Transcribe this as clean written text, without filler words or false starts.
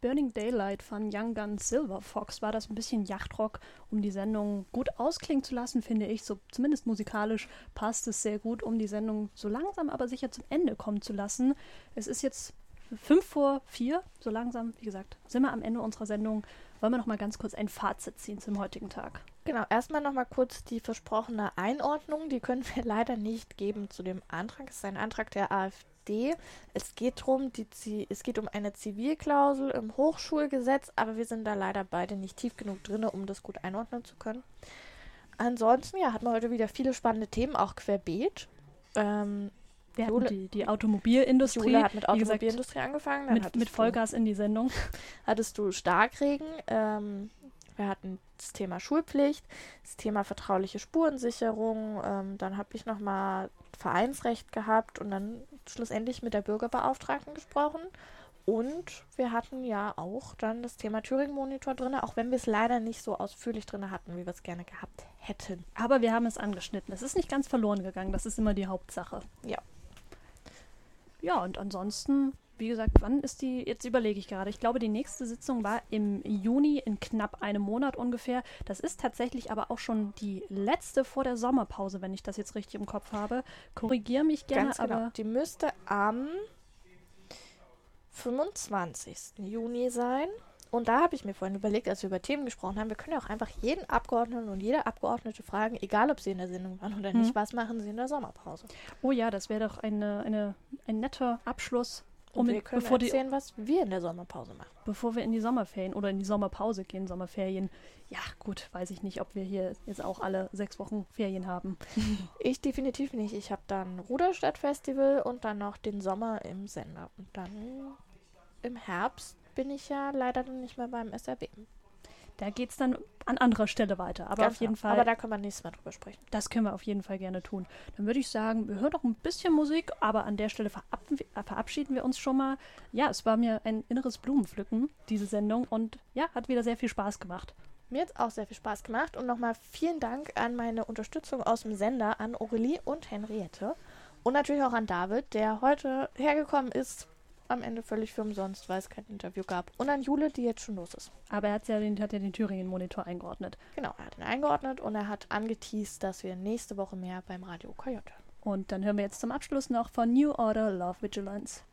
Burning Daylight von Young Guns Silver Fox war das ein bisschen Yachtrock, um die Sendung gut ausklingen zu lassen, finde ich. So zumindest musikalisch passt es sehr gut, um die Sendung so langsam aber sicher zum Ende kommen zu lassen. Es ist jetzt 5:04, so langsam, wie gesagt, sind wir am Ende unserer Sendung. Wollen wir noch mal ganz kurz ein Fazit ziehen zum heutigen Tag? Genau, erstmal noch mal kurz die versprochene Einordnung. Die können wir leider nicht geben zu dem Antrag. Es ist ein Antrag der AfD. Es geht um eine Zivilklausel im Hochschulgesetz, aber wir sind da leider beide nicht tief genug drin, um das gut einordnen zu können. Ansonsten, ja, hatten wir heute wieder viele spannende Themen, auch querbeet. Wir hatten die Automobilindustrie. Jule hat mit Automobilindustrie angefangen. Dann mit Vollgas in die Sendung. Hattest du Starkregen. Wir hatten das Thema Schulpflicht, das Thema vertrauliche Spurensicherung. Dann habe ich nochmal Vereinsrecht gehabt und dann schlussendlich mit der Bürgerbeauftragten gesprochen. Und wir hatten ja auch dann das Thema Thüringen-Monitor drin, auch wenn wir es leider nicht so ausführlich drin hatten, wie wir es gerne gehabt hätten. Aber wir haben es angeschnitten. Es ist nicht ganz verloren gegangen. Das ist immer die Hauptsache. Ja. Ja, und ansonsten, wie gesagt, wann ist die, jetzt überlege ich gerade, ich glaube, die nächste Sitzung war im Juni, in knapp einem Monat ungefähr. Das ist tatsächlich aber auch schon die letzte vor der Sommerpause, wenn ich das jetzt richtig im Kopf habe. Korrigiere mich gerne, Ganz genau. aber... Die müsste am 25. Juni sein. Und da habe ich mir vorhin überlegt, als wir über Themen gesprochen haben, wir können ja auch einfach jeden Abgeordneten und jede Abgeordnete fragen, egal ob sie in der Sendung waren oder nicht, was machen sie in der Sommerpause? Oh ja, das wäre doch ein netter Abschluss. Und wir können erzählen, was wir in der Sommerpause machen. Bevor wir in die Sommerferien oder in die Sommerpause gehen, Sommerferien. Ja, gut, weiß ich nicht, ob wir hier jetzt auch alle 6 Wochen Ferien haben. Ich definitiv nicht. Ich habe dann Ruderstadt-Festival und dann noch den Sommer im Sender. Und dann im Herbst bin ich ja leider dann nicht mehr beim SRB. Da geht es dann an anderer Stelle weiter. Aber Ganz auf jeden genau. Fall. Aber da können wir nächstes Mal drüber sprechen. Das können wir auf jeden Fall gerne tun. Dann würde ich sagen, wir hören noch ein bisschen Musik, aber an der Stelle verabschieden wir uns schon mal. Ja, es war mir ein inneres Blumenpflücken, diese Sendung. Und ja, hat wieder sehr viel Spaß gemacht. Mir hat es auch sehr viel Spaß gemacht. Und nochmal vielen Dank an meine Unterstützung aus dem Sender, an Aurelie und Henriette. Und natürlich auch an David, der heute hergekommen ist, am Ende völlig für umsonst, weil es kein Interview gab. Und an Jule, die jetzt schon los ist. Aber er hat ja den Thüringen-Monitor eingeordnet. Genau, er hat ihn eingeordnet und er hat angeteased, dass wir nächste Woche mehr beim Radio Coyote hören. Und dann hören wir jetzt zum Abschluss noch von New Order Love Vigilance.